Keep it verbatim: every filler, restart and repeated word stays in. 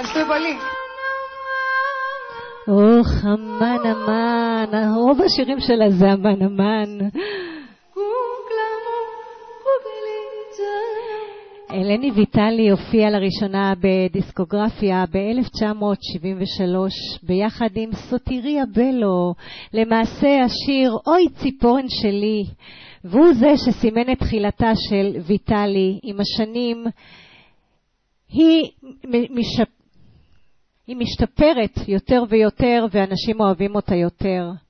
merci πολύ. אוח, אמן אמן, רוב השירים שלה זה אמן אמן. אלני ויטלי הופיעה לראשונה בדיסקוגרפיה ב-אלף תשע מאות שבעים ושלוש ביחד עם סוטיריה בלו, למעשה השיר אוי ציפורן שלי, והוא זה שסימן את תחילתה של ויטלי. עם השנים היא משפ... היא משתפרת יותר ויותר ואנשים אוהבים אותה יותר.